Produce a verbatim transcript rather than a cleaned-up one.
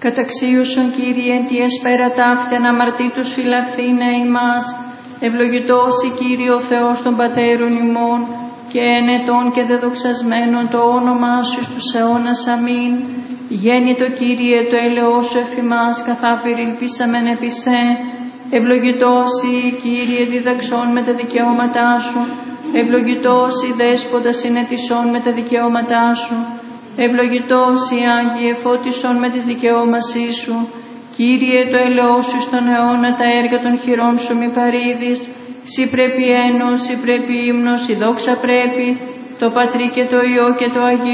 Καταξίωσον, Κύριε, εν τη εσπέρα ταύτην αμαρτήτους φυλαχθήνε ημάς. Ευλογητός η Κύριε ο Θεός των πατέρων ημών, και ενετών και δεδοξασμένων το όνομά σου στους αιώνας. Αμήν. Γέννητο, Κύριε, το έλεος σου εφ' ημάς, καθάπηρ ελπίσαμεν επί σε. Ευλογητός η Κύριε, διδαξών με τα δικαιώματά σου. Ευλογητός η Δέσποτα συνετισών με τα δικαιώματά σου. Ευλογητός η Άγιε φώτισον με τις δικαιώμασή σου. Κύριε, το έλεος σου στον αιώνα, τα έργα των χειρών σου μη παρήδεις. Συ πρέπει ένος, συ πρέπει ύμνος, η δόξα πρέπει, το Πατρί και το Υιό και το Αγίο